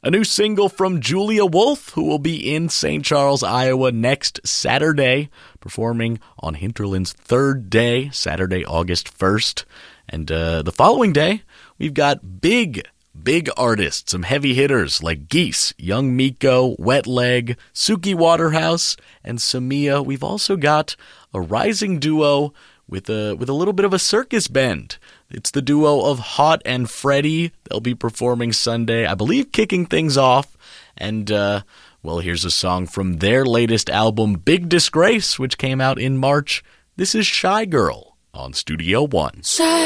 A new single from Julia Wolf, who will be in St. Charles, Iowa next Saturday, performing on Hinterland's third day, Saturday, August 1st. And the following day, we've got big artists, some heavy hitters like Geese, Young Miko, Wet Leg, Suki Waterhouse, and Samia. We've also got a rising duo with a little bit of a circus bend. It's the duo of Hot and Freddie. They'll be performing Sunday, I believe, kicking things off. And, well, here's a song from their latest album, Big Disgrace, which came out in March. This is Shy Girl on Studio One. Shy